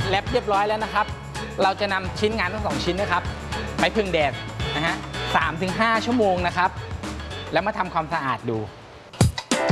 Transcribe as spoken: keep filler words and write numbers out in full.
แรปเรียบร้อยแล้วนะครับเราจะนำชิ้นงานทั้งสองชิ้นนะครับไปพึ่งแดดนะฮะสามถึงห้าชั่วโมงนะครับแล้วมาทำความสะอาดดู